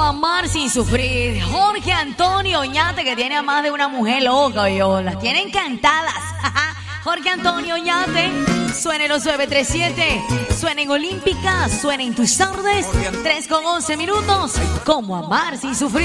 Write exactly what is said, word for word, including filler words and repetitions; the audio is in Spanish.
Cómo amar sin sufrir. Jorge Antonio Oñate, que tiene a más de una mujer loca, yo. Las tiene encantadas. Jorge Antonio Oñate. Suena en los nueve tres siete. Suena en Olímpica. Suena en tus tardes. tres con once minutos. Cómo amar sin sufrir.